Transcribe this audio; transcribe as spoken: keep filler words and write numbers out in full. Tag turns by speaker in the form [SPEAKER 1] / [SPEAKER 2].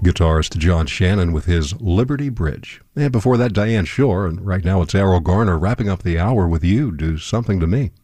[SPEAKER 1] Guitarist John Shannon with his Liberty Bridge. And before that, Diane Shore. And right now it's Errol Garner wrapping up the hour with You, Do Something to Me.